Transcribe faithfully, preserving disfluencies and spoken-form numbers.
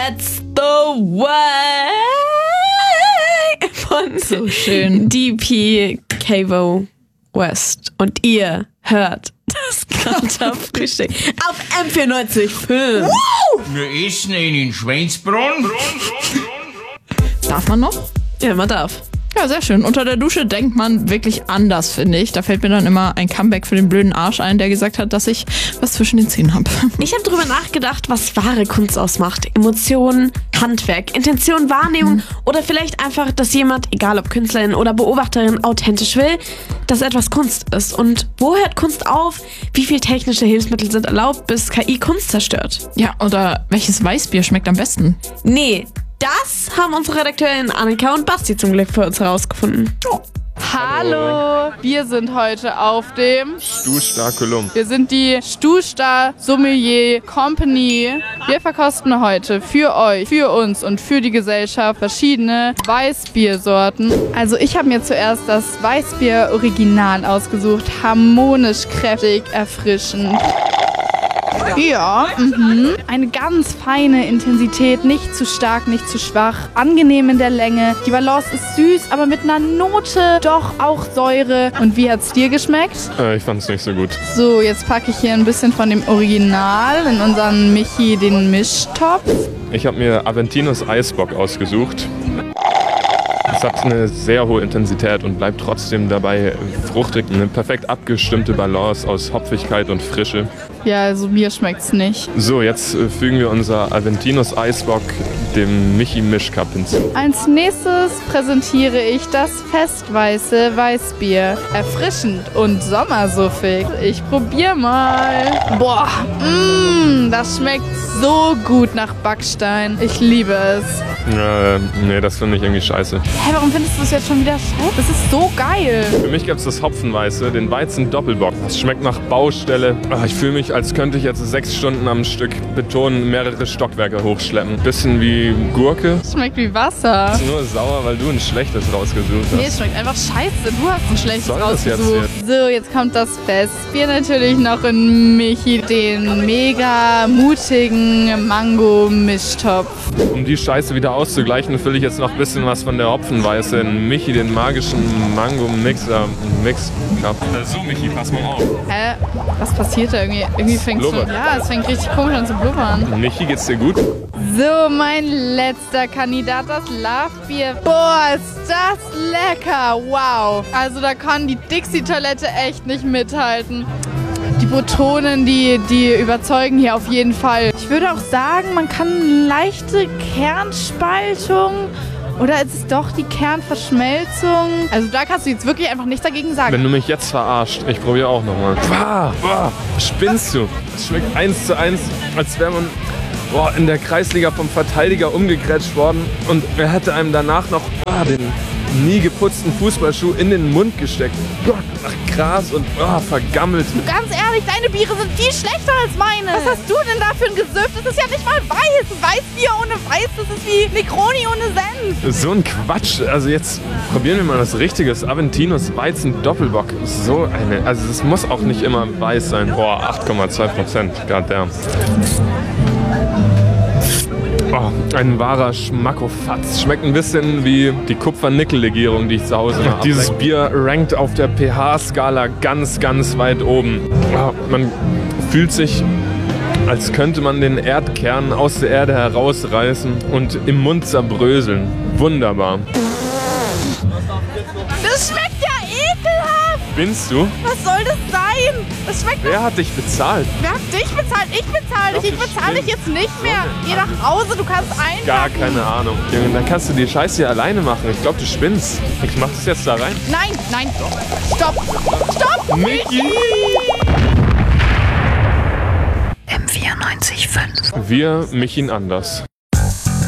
That's the way von so schön. D P Cavo West. Und ihr hört das Kanterfrühstück auf M vierundneunzig Komma fünf. Wir essen in Schweinsbrunn. Darf man noch? Ja, man darf. Ja, sehr schön. Unter der Dusche denkt man wirklich anders, finde ich. Da fällt mir dann immer ein Comeback für den blöden Arsch ein, der gesagt hat, dass ich was zwischen den Zähnen habe. Ich habe darüber nachgedacht, was wahre Kunst ausmacht. Emotionen, Handwerk, Intention, Wahrnehmung mhm. oder vielleicht einfach, dass jemand, egal ob Künstlerin oder Beobachterin, authentisch will, dass etwas Kunst ist. Und wo hört Kunst auf? Wie viele technische Hilfsmittel sind erlaubt, bis K I Kunst zerstört? Ja, oder welches Weißbier schmeckt am besten? Nee, das haben unsere Redakteurinnen Annika und Basti zum Glück für uns herausgefunden. Oh. Hallo, wir sind heute auf dem Stuhstar-Kolumn. Wir sind die Stuhstar Sommelier Company. Wir verkosten heute für euch, für uns und für die Gesellschaft verschiedene Weißbiersorten. Also ich habe mir zuerst das Weißbier Original ausgesucht. Harmonisch, kräftig, erfrischend. Ja, mhm. Eine ganz feine Intensität, nicht zu stark, nicht zu schwach, angenehm in der Länge. Die Balance ist süß, aber mit einer Note doch auch Säure. Und wie hat's dir geschmeckt? Äh, ich fand's nicht so gut. So, jetzt packe ich hier ein bisschen von dem Original in unseren Michi, den Mischtopf. Ich habe mir Aventinos Eisbock ausgesucht. Es hat eine sehr hohe Intensität und bleibt trotzdem dabei fruchtig. Eine perfekt abgestimmte Balance aus Hopfigkeit und Frische. Ja, also mir schmeckt's nicht. So, jetzt äh, fügen wir unser Aventinos Eisbock dem Michi Mischcup hinzu. Als nächstes präsentiere ich das festweiße Weißbier. Erfrischend und sommersuffig. Ich probier mal. Boah, mmm, das schmeckt so gut nach Backstein. Ich liebe es. Äh, nee, das finde ich irgendwie scheiße. Hä, warum findest du das jetzt schon wieder scheiße? Das ist so geil. Für mich gibt es das Hopfenweiße, den Weizen Doppelbock. Das schmeckt nach Baustelle. Ach, ich fühle mich, als könnte ich jetzt sechs Stunden am Stück Beton mehrere Stockwerke hochschleppen. Bisschen wie Gurke. Das schmeckt wie Wasser. Ist nur sauer, weil du ein schlechtes rausgesucht hast. Nee, es schmeckt einfach scheiße. Du hast ein schlechtes Soll das jetzt rausgesucht. So, jetzt kommt das Festbier natürlich noch in Michi, den mega mutigen Mango-Mischtopf. Um die Scheiße wieder auszugleichen, fülle ich jetzt noch ein bisschen was von der Hopfenweiße in Michi, den magischen Mango-Mixer Mix Cup. So, Michi, pass mal auf. Hä? Was passiert da irgendwie? Irgendwie fängt schon, ja, es fängt richtig komisch an zu blubbern. Michi, geht's dir gut? So, mein letzter Kandidat, das Love-Bier. Boah, ist das lecker. Wow. Also da kann die Dixie-Toilette echt nicht mithalten. Die Botonen, die, die überzeugen hier auf jeden Fall. Ich würde auch sagen, man kann eine leichte Kernspaltung oder ist es doch die Kernverschmelzung? Also da kannst du jetzt wirklich einfach nichts dagegen sagen. Wenn du mich jetzt verarscht, ich probiere auch nochmal. Boah, boah, spinnst du? Es schmeckt eins zu eins, als wäre man boah, in der Kreisliga vom Verteidiger umgegrätscht worden und er hätte einem danach noch boah, den nie geputzten Fußballschuh in den Mund gesteckt. Gott, nach Gras und oh, vergammelt. Du, ganz ehrlich, deine Biere sind viel schlechter als meine. Was hast du denn da für ein Gesöff? Das ist ja nicht mal weiß. Weißbier ohne Weiß, das ist wie Negroni ohne Senf. So ein Quatsch. Also jetzt probieren wir mal das Richtige. Das Aventinos Weizen Doppelbock. So eine, also das muss auch nicht immer weiß sein. Boah, acht Komma zwei Prozent. Goddamn. Oh, ein wahrer Schmackofatz. Schmeckt ein bisschen wie die Kupfer-Nickel-Legierung, die ich zu Hause habe. Dieses Bier rankt auf der pH-Skala ganz, ganz weit oben. Oh, man fühlt sich, als könnte man den Erdkern aus der Erde herausreißen und im Mund zerbröseln. Wunderbar. Das schmeckt ja ekelhaft. Binst du? Was soll das sein? Das schmeckt. Wer hat dich bezahlt? Wer hat dich bezahlt? Ich bezahle dich. Ich bezahle dich jetzt nicht mehr. Geh nach Hause, du kannst einpacken. Gar keine Ahnung. Junge, dann kannst du die Scheiße hier alleine machen. Ich glaube, du spinnst. Ich mach das jetzt da rein. Nein, nein. Stopp. Stopp. Michi! M vierundneunzig Komma fünf. Wir Michin anders.